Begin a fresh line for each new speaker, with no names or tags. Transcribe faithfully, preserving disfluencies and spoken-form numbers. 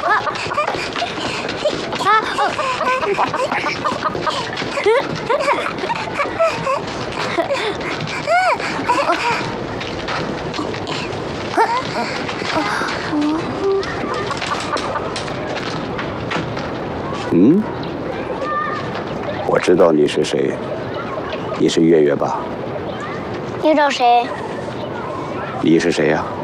嗯，我知道你是谁，你是月月吧？
你找谁？
你是谁呀？